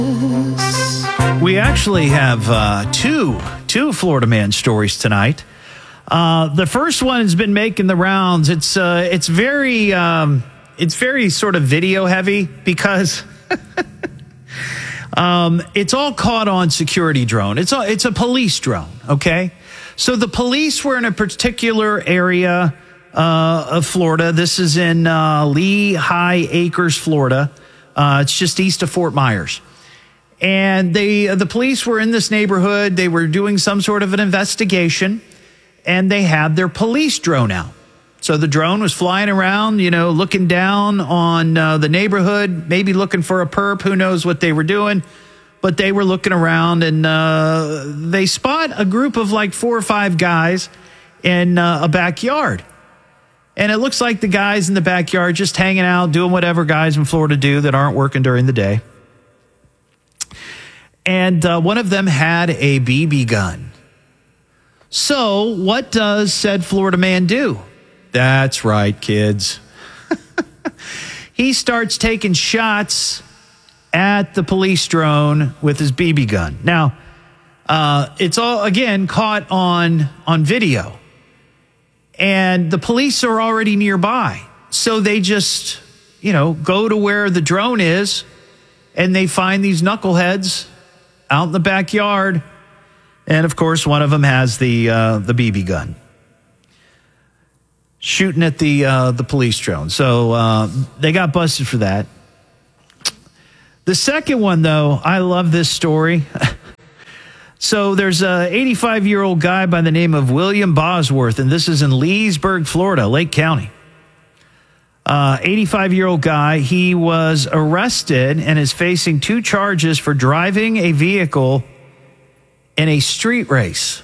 We actually have two Florida man stories tonight. The first one has been making the rounds. It's very sort of video heavy because it's all caught on security drone. It's a police drone. Okay, so the police were in a particular area of Florida. This is in Lehigh Acres, Florida. It's just east of Fort Myers. And the police were in this neighborhood. They were doing some sort of an investigation, and they had their police drone out. So the drone was flying around, looking down on the neighborhood, maybe looking for a perp. Who knows what they were doing? But they were looking around, and they spot a group of like 4 or 5 guys in a backyard. And it looks like the guys in the backyard just hanging out, doing whatever guys in Florida do that aren't working during the day. And one of them had a BB gun. So what does said Florida man do? That's right, kids. He starts taking shots at the police drone with his BB gun. Now, it's all, again, caught on video. And the police are already nearby. So they just, go to where the drone is, and they find these knuckleheads out in the backyard, and of course, one of them has the BB gun, shooting at the police drone. So they got busted for that. The second one, though, I love this story. So there's a 85-year-old guy by the name of William Bosworth, and this is in Leesburg, Florida, Lake County. 85-year-old guy. He was arrested and is facing 2 charges for driving a vehicle in a street race.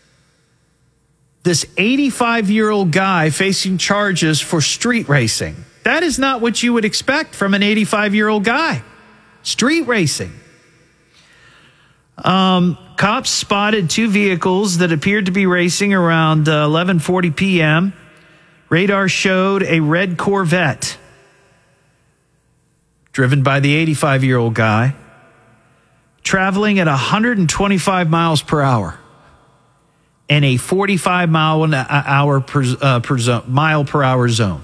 This 85-year-old guy facing charges for street racing. That is not what you would expect from an 85-year-old guy. Street racing. Cops spotted 2 vehicles that appeared to be racing around 11:40 p.m. Radar showed a red Corvette driven by the 85-year-old guy traveling at 125 miles per hour in a 45 mile per hour zone.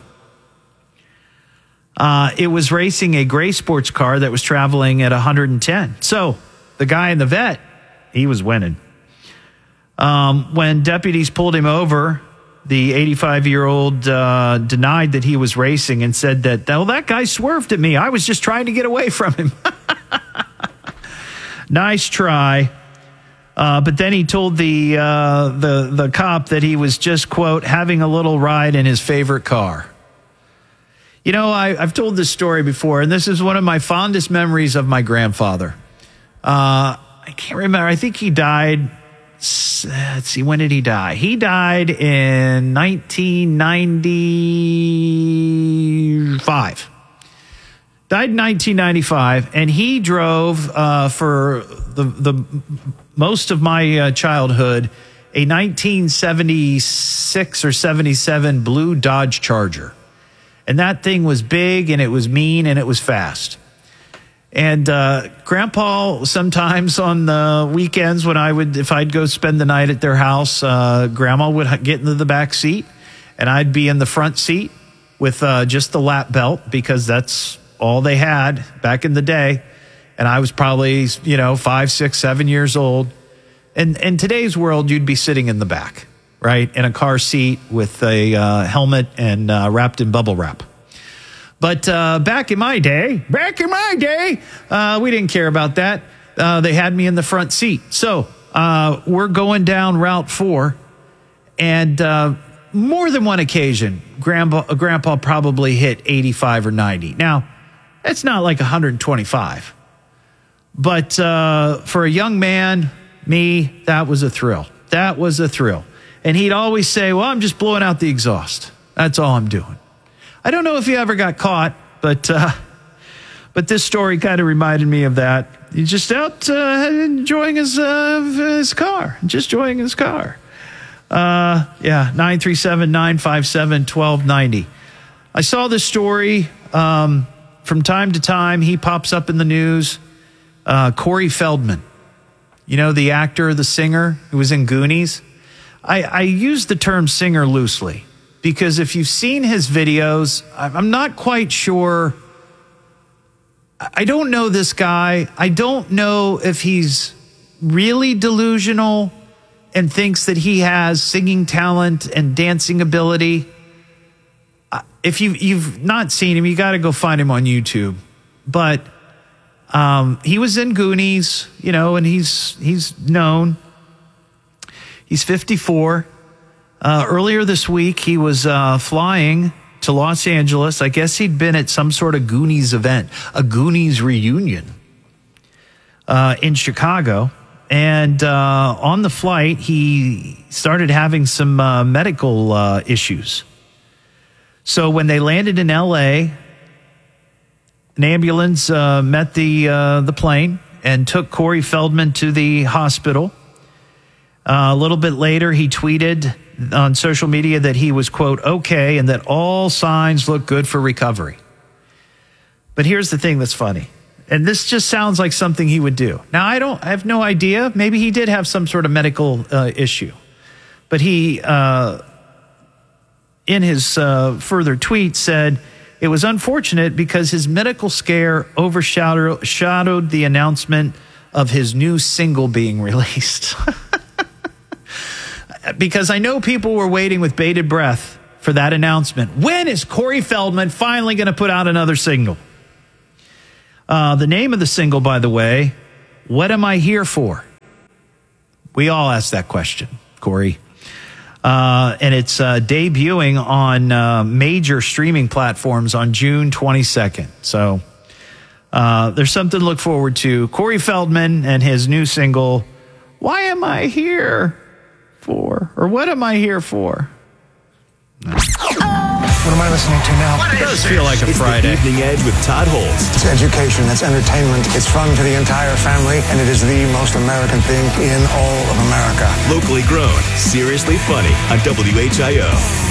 It was racing a gray sports car that was traveling at 110. So the guy in the vet, he was winning. When deputies pulled him over, the 85-year-old denied that he was racing and said that, that guy swerved at me. I was just trying to get away from him. Nice try. But then he told the cop that he was just, quote, having a little ride in his favorite car. I've told this story before, and this is one of my fondest memories of my grandfather. I can't remember. I think he died. Let's see, when did he die? He died in 1995. Died in 1995, and he drove for the most of my childhood a 1976 or 77 blue Dodge Charger. And that thing was big, and it was mean, and it was fast. And Grandpa, sometimes on the weekends if I'd go spend the night at their house, Grandma would get into the back seat, and I'd be in the front seat with just the lap belt, because that's all they had back in the day. And I was probably, 5, 6, 7 years old. And in today's world, you'd be sitting in the back, right, in a car seat with a helmet and wrapped in bubble wrap. But back in my day, we didn't care about that. They had me in the front seat. So we're going down Route 4, and more than one occasion, Grandpa probably hit 85 or 90. Now, it's not like 125. But for a young man, me, that was a thrill. That was a thrill. And he'd always say, well, I'm just blowing out the exhaust. That's all I'm doing. I don't know if he ever got caught, but this story kind of reminded me of that. He's just out enjoying his car, just enjoying his car. 937-957-1290. I saw this story from time to time. He pops up in the news. Corey Feldman. You know, the actor, the singer who was in Goonies? I use the term singer loosely because if you've seen his videos, I'm not quite sure. I don't know this guy. I don't know if he's really delusional and thinks that he has singing talent and dancing ability. If you've not seen him, you got to go find him on YouTube. But he was in Goonies, you know, and he's known. He's 54. Earlier this week, he was flying to Los Angeles. I guess he'd been at some sort of Goonies event, a Goonies reunion in Chicago. And on the flight, he started having some medical issues. So when they landed in L.A., an ambulance met the plane and took Corey Feldman to the hospital. A little bit later, he tweeted on social media that he was, quote, okay, and that all signs look good for recovery. But here's the thing that's funny. And this just sounds like something he would do. Now, I have no idea. Maybe he did have some sort of medical issue. But he, in his further tweet, said, it was unfortunate because his medical scare overshadowed the announcement of his new single being released. Because I know people were waiting with bated breath for that announcement. When is Corey Feldman finally going to put out another single? The name of the single, by the way, What Am I Here For? We all ask that question, Corey. And it's debuting on major streaming platforms on June 22nd. So there's something to look forward to. Corey Feldman and his new single, Why Am I Here For? Or What Am I Here For? What am I listening to now? It does feel like a Friday. It's the Evening Edge with Todd Holtz. It's education, it's entertainment, it's fun for the entire family, and it is the most American thing in all of America. Locally grown, seriously funny on WHIO.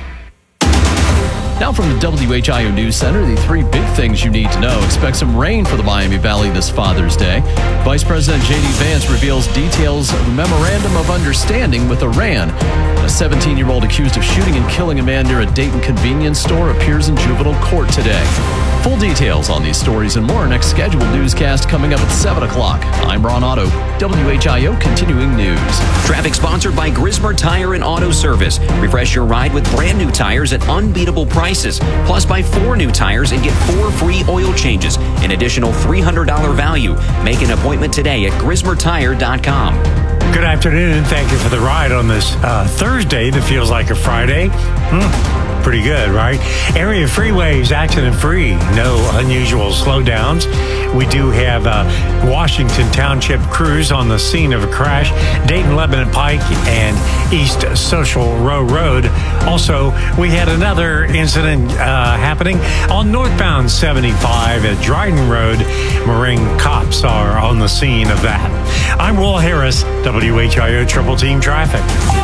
Now from the WHIO News Center, the three big things you need to know. Expect some rain for the Miami Valley this Father's Day. Vice President J.D. Vance reveals details of a memorandum of understanding with Iran. A 17-year-old accused of shooting and killing a man near a Dayton convenience store appears in juvenile court today. Full details on these stories and more next scheduled newscast coming up at 7 o'clock. I'm Ron Otto, WHIO Continuing News. Traffic sponsored by Grismer Tire and Auto Service. Refresh your ride with brand new tires at unbeatable prices. Plus, buy 4 new tires and get 4 free oil changes. An additional $300 value. Make an appointment today at GrismerTire.com. Good afternoon. Thank you for the ride on this Thursday that feels like a Friday. Pretty good, right? Area freeways accident-free. No unusual slowdowns. We do have Washington Township crews on the scene of a crash. Dayton Lebanon Pike and East Social Row Road. Also, we had another incident happening on northbound 75 at Dryden Road. Marin cops are on the scene of that. I'm Will Harris, WHIO Triple Team Traffic.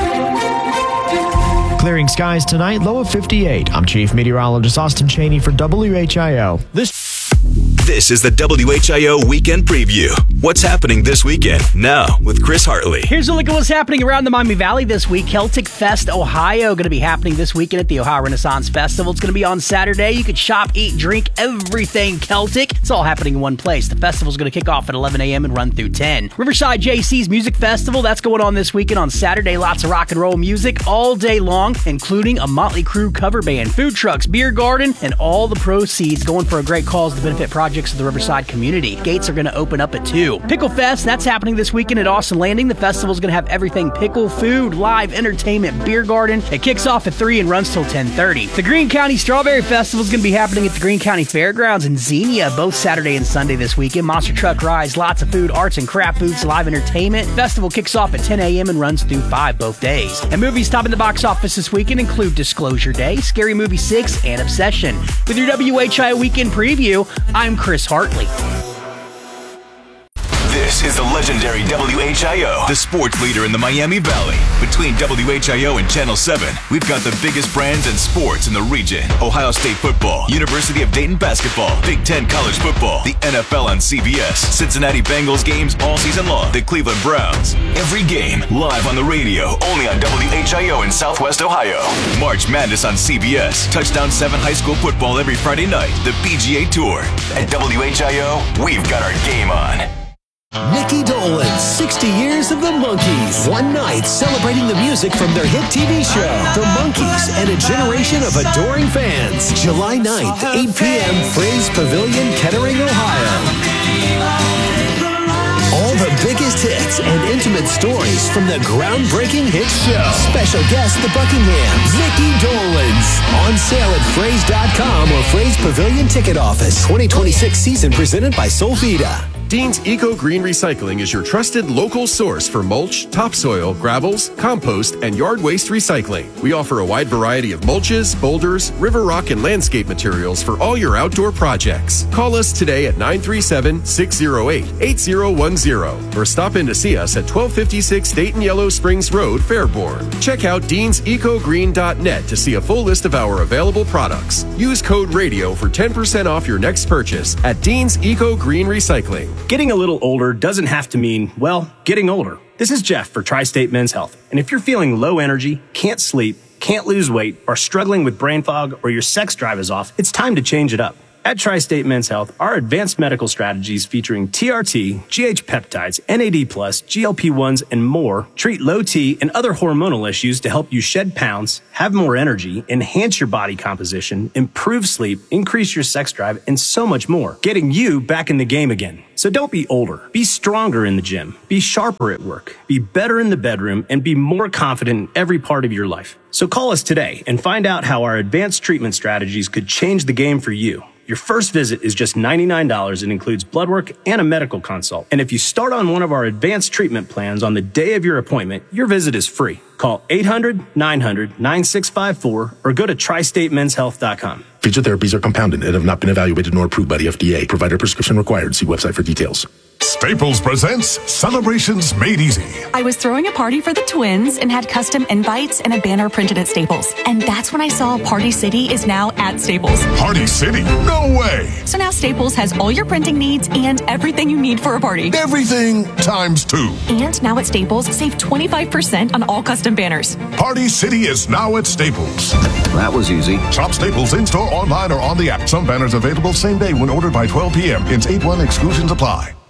Clearing skies tonight, low of 58. I'm Chief Meteorologist Austin Cheney for WHIO. This is the WHIO Weekend Preview. What's happening this weekend? Now with Chris Hartley. Here's a look at what's happening around the Miami Valley this week. Celtic Fest Ohio going to be happening this weekend at the Ohio Renaissance Festival. It's going to be on Saturday. You can shop, eat, drink, everything Celtic. It's all happening in one place. The festival's going to kick off at 11 a.m. and run through 10. Riverside JC's Music Festival, that's going on this weekend on Saturday. Lots of rock and roll music all day long, including a Motley Crue cover band, food trucks, beer garden, and all the proceeds going for a great cause to benefit projects of the Riverside community. Gates are going to open up at 2. Pickle Fest, that's happening this weekend at Austin Landing. The festival's going to have everything pickle, food, live entertainment, beer garden. It kicks off at 3 and runs till 10:30. The Greene County Strawberry Festival is going to be happening at the Greene County Fairgrounds in Xenia both Saturday and Sunday this weekend. Monster truck rides, lots of food, arts and craft foods, live entertainment. Festival kicks off at 10 a.m. and runs through 5 both days. And movies topping the box office this weekend include Disclosure Day, Scary Movie 6, and Obsession. With your WHIO Weekend Preview, I'm Chris Hartley. This is the legendary WHIO, the sports leader in the Miami Valley. Between WHIO and Channel 7, we've got the biggest brands and sports in the region. Ohio State football, University of Dayton basketball, Big Ten college football, the NFL on CBS, Cincinnati Bengals games all season long, the Cleveland Browns. Every game live on the radio, only on WHIO in Southwest Ohio. March Madness on CBS, Touchdown 7 high school football every Friday night, the PGA Tour. At WHIO, we've got our game on. Mickey Dolenz, 60 years of the Monkees. One night celebrating the music from their hit TV show, The Monkees, and a generation of adoring fans. July 9th, 8 p.m., Fraze Pavilion, Kettering, Ohio. All the biggest hits and intimate stories from the groundbreaking hit show. Special guest, the Buckinghams, Mickey Dolenz. On sale at Fraze.com or Fraze Pavilion Ticket Office. 2026 season presented by Solvita. Dean's Eco Green Recycling is your trusted local source for mulch, topsoil, gravels, compost, and yard waste recycling. We offer a wide variety of mulches, boulders, river rock, and landscape materials for all your outdoor projects. Call us today at 937-608-8010 or stop in to see us at 1256 Dayton Yellow Springs Road, Fairborn. Check out deansecogreen.net to see a full list of our available products. Use code RADIO for 10% off your next purchase at Dean's Eco Green Recycling. Getting a little older doesn't have to mean, well, getting older. This is Jeff for Tri-State Men's Health. And if you're feeling low energy, can't sleep, can't lose weight, or struggling with brain fog, or your sex drive is off, it's time to change it up. At Tri-State Men's Health, our advanced medical strategies featuring TRT, GH peptides, NAD+, GLP-1s, and more treat low T and other hormonal issues to help you shed pounds, have more energy, enhance your body composition, improve sleep, increase your sex drive, and so much more, getting you back in the game again. So don't be older. Be stronger in the gym. Be sharper at work. Be better in the bedroom, and be more confident in every part of your life. So call us today and find out how our advanced treatment strategies could change the game for you. Your first visit is just $99 and includes blood work and a medical consult. And if you start on one of our advanced treatment plans on the day of your appointment, your visit is free. Call 800-900-9654 or go to tristatemenshealth.com. Featured therapies are compounded and have not been evaluated nor approved by the FDA. Provider prescription required. See website for details. Staples presents Celebrations Made Easy. I was throwing a party for the twins and had custom invites and a banner printed at Staples. And that's when I saw Party City is now at Staples. Party City? No way! So now Staples has all your printing needs and everything you need for a party. Everything times 2. And now at Staples, save 25% on all custom banners. Party City is now at Staples. That was easy. Shop Staples in-store, online, or on the app. Some banners available same day when ordered by 12 p.m. Hence 8-1 exclusions apply.